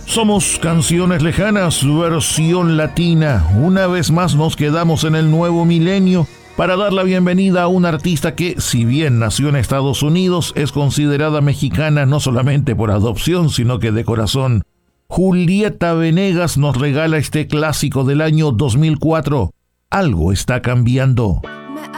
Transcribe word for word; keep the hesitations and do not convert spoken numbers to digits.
Somos Canciones Lejanas, versión latina. Una vez más nos quedamos en el nuevo milenio para dar la bienvenida a una artista que, si bien nació en Estados Unidos, es considerada mexicana no solamente por adopción, sino que de corazón. Julieta Venegas nos regala este clásico del año dos mil cuatro. Algo está cambiando.